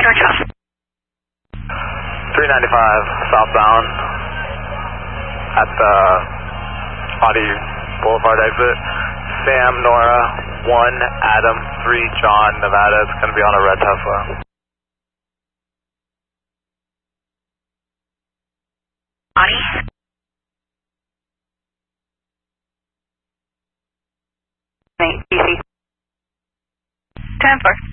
George House. 395 southbound at the Audi Boulevard exit. Sam, Nora, 1 Adam, 3 John, Nevada. It's going to be on a red Tesla. Audi. DC. 10-4.